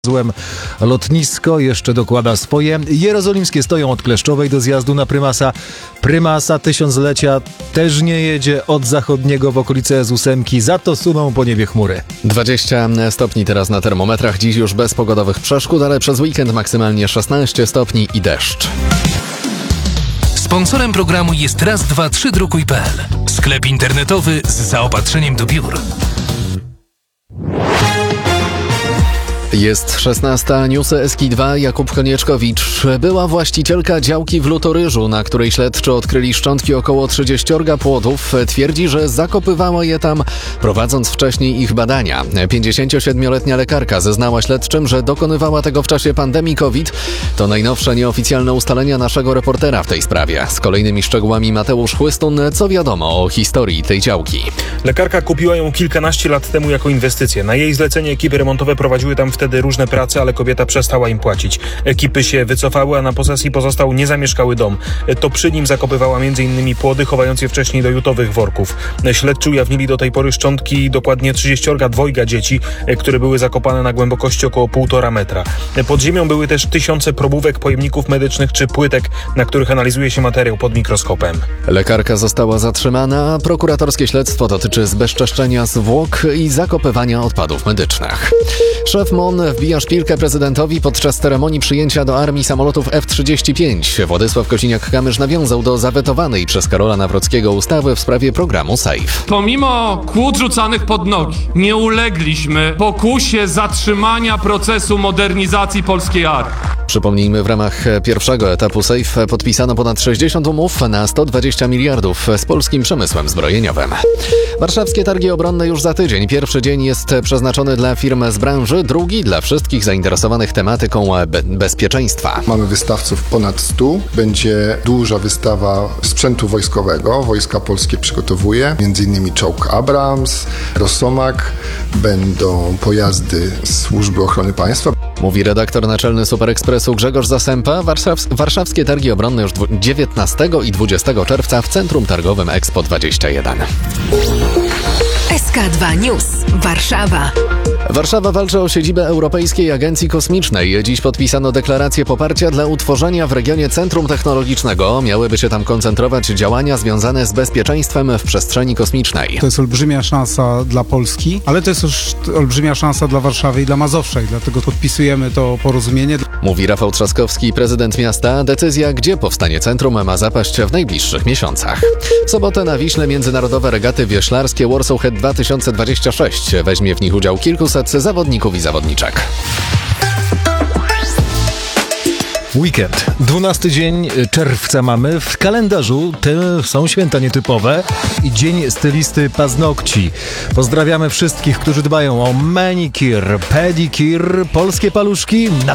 Złem lotnisko jeszcze dokłada swoje. Jerozolimskie stoją od Kleszczowej do zjazdu na Prymasa. Prymasa tysiąclecia też nie jedzie od zachodniego w okolice S8, za to suną po niebie chmury. 20 stopni teraz na termometrach, dziś już bez pogodowych przeszkód, ale przez weekend maksymalnie 16 stopni i deszcz. Sponsorem programu jest raz-dwa-trzy-drukuj.pl. Sklep internetowy z zaopatrzeniem do biur. Jest 16, newsy SK2, Jakub Konieczkowicz. Była właścicielka działki w Lutoryżu, na której śledczy odkryli szczątki około 30 płodów. Twierdzi, że zakopywała je tam, prowadząc wcześniej ich badania. 57-letnia lekarka zeznała śledczym, że dokonywała tego w czasie pandemii COVID. To najnowsze nieoficjalne ustalenia naszego reportera w tej sprawie. Z kolejnymi szczegółami Mateusz Chłystun. Co wiadomo o historii tej działki? Lekarka kupiła ją kilkanaście lat temu jako inwestycję. Na jej zlecenie ekipy remontowe prowadziły tam wtedy różne prace, ale kobieta przestała im płacić. Ekipy się wycofały, a na posesji pozostał niezamieszkały dom. To przy nim zakopywała m.in. płody, chowając je wcześniej do jutowych worków. Śledczy ujawnili do tej pory szczątki dokładnie 32 dzieci, które były zakopane na głębokości około 1,5 metra. Pod ziemią były też tysiące probówek, pojemników medycznych czy płytek, na których analizuje się materiał pod mikroskopem. Lekarka została zatrzymana, a prokuratorskie śledztwo dotyczy zbezczeszczenia zwłok i zakopywania odpadów medycznych. Szef MON wbija szpilkę prezydentowi podczas ceremonii przyjęcia do armii samolotów F-35. Władysław Kosiniak-Kamysz nawiązał do zawetowanej przez Karola Nawrockiego ustawy w sprawie programu SAFE. Pomimo kłód rzucanych pod nogi, nie ulegliśmy pokusie zatrzymania procesu modernizacji polskiej armii. Przypomnijmy, w ramach pierwszego etapu SAFE podpisano ponad 60 umów na 120 miliardów z polskim przemysłem zbrojeniowym. Warszawskie targi obronne już za tydzień. Pierwszy dzień jest przeznaczony dla firm z branży, drugi dla wszystkich zainteresowanych tematyką bezpieczeństwa. Mamy wystawców ponad 100. Będzie duża wystawa sprzętu wojskowego. Wojska polskie przygotowuje, m.in. czołg Abrams, Rosomak. Będą pojazdy Służby Ochrony Państwa. Mówi redaktor naczelny Super Expressu Grzegorz Zasępa. Warszawskie targi obronne już 19 i 20 czerwca w Centrum Targowym Expo 21. SK2 News. Warszawa. Warszawa walczy o siedzibę Europejskiej Agencji Kosmicznej. Dziś podpisano deklarację poparcia dla utworzenia w regionie Centrum Technologicznego. Miałyby się tam koncentrować działania związane z bezpieczeństwem w przestrzeni kosmicznej. To jest olbrzymia szansa dla Polski, ale to jest też olbrzymia szansa dla Warszawy i dla Mazowsza i dlatego podpisujemy to porozumienie. Mówi Rafał Trzaskowski, prezydent miasta. Decyzja, gdzie powstanie centrum, ma zapaść w najbliższych miesiącach. W sobotę na Wiśle międzynarodowe regaty wioślarskie Warsaw Head 2026. Weźmie w nich udział kilkuset zawodników i zawodniczek. Weekend. 12 dzień czerwca mamy. W kalendarzu te są święta nietypowe i dzień stylisty paznokci. Pozdrawiamy wszystkich, którzy dbają o manicure, pedicure, polskie paluszki.